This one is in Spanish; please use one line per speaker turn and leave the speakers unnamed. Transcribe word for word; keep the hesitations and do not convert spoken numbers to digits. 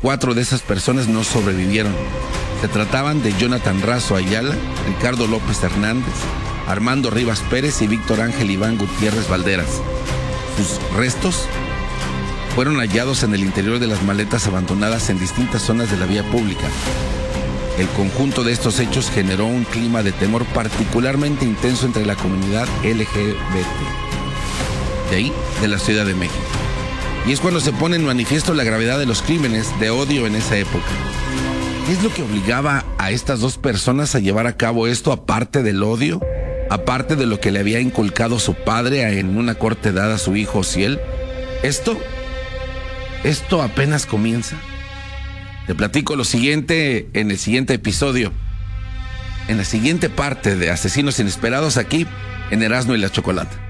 Cuatro de esas personas no sobrevivieron. Se trataban de Jonathan Razo Ayala, Ricardo López Hernández, Armando Rivas Pérez y Víctor Ángel Iván Gutiérrez Valderas. Sus restos fueron hallados en el interior de las maletas abandonadas en distintas zonas de la vía pública. El conjunto de estos hechos generó un clima de temor particularmente intenso entre la comunidad L G B T, de ahí, de la Ciudad de México. Y es cuando se pone en manifiesto la gravedad de los crímenes de odio en esa época. ¿Qué es lo que obligaba a estas dos personas a llevar a cabo esto, aparte del odio? Aparte de lo que le había inculcado su padre en una corta edad a su hijo Ociel. ¿Esto? ¿Esto apenas comienza? Te platico lo siguiente en el siguiente episodio, en la siguiente parte de Asesinos Inesperados, aquí en Erasmo y la Chocolata.